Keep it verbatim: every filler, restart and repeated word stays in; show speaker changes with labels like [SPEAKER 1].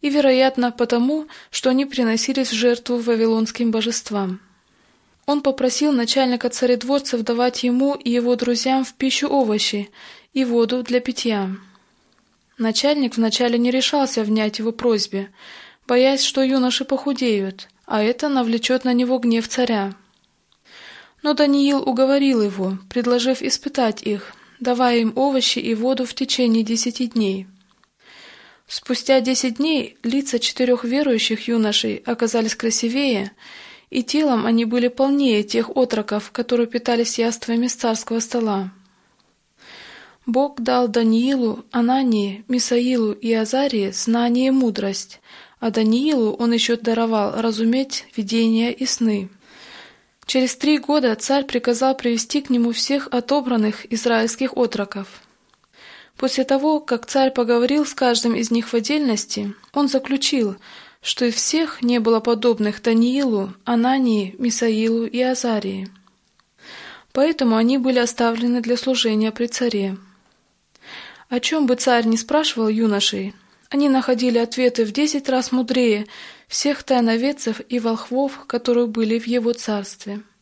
[SPEAKER 1] и, вероятно, потому, что они приносились в жертву вавилонским божествам. Он попросил начальника царедворцев давать ему и его друзьям в пищу овощи и воду для питья. Начальник вначале не решался внять его просьбе, боясь, что юноши похудеют, а это навлечет на него гнев царя. Но Даниил уговорил его, предложив испытать их, давая им овощи и воду в течение десяти дней. Спустя десять дней лица четырех верующих юношей оказались красивее, и телом они были полнее тех отроков, которые питались яствами с царского стола. Бог дал Даниилу, Анании, Мисаилу и Азарии знание и мудрость, а Даниилу он еще даровал разуметь видения и сны. Через три года царь приказал привести к нему всех отобранных израильских отроков. После того, как царь поговорил с каждым из них в отдельности, он заключил, что из всех не было подобных Даниилу, Анании, Мисаилу и Азарии. Поэтому они были оставлены для служения при царе. О чем бы царь ни спрашивал юношей, они находили ответы в десять раз мудрее всех тайноведцев и волхвов, которые были в его царстве.